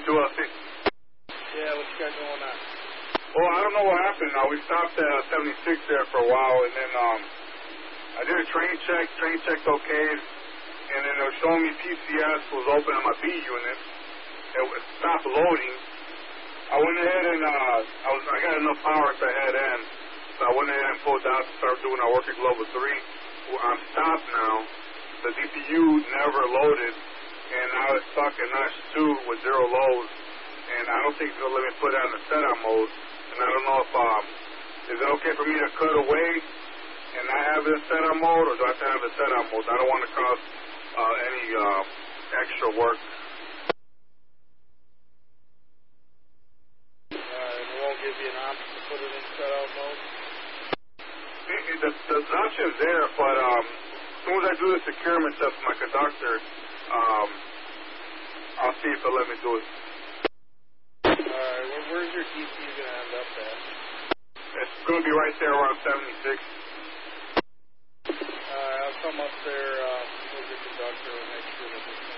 2LC. Yeah, what you got going on? Well, I don't know what happened. We stopped at 76 there for a while, and then I did a train check. Train checked okay, and then it was showing me PCS was open on my B unit. It stopped loading. I went ahead and I got enough power to head in, so I went ahead and pulled out to start doing our working level 3. I'm stopped now. The DPU never loaded, and now it's stuck in notch 2 with 0 loads, and I don't think they'll let me put it on the setup mode. And I don't know if is it okay for me to cut away and not have it in setup mode, or do I have to have it setup mode? I don't want to cause any extra work. And it won't give you an option to put it in setup mode? The option's there, but as soon as I do the securement stuff for my conductor, I'll see if they'll let me do it. Alright, where's your DC going to end up at? It's going to be right there around 76. Alright, I'll come up there with your conductor and make sure that it's